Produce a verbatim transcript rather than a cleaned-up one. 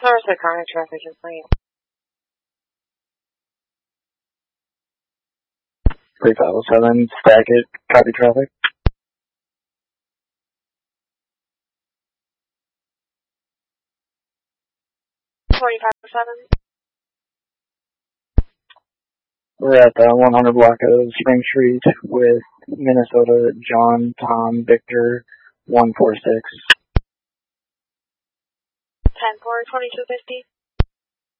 Source of current traffic complaint. three five oh seven, Stackett, copy traffic. forty-five oh seven. We're at the one hundred block of Spring Street with Minnesota John Tom Victor one four six. ten four, twenty-two fifty.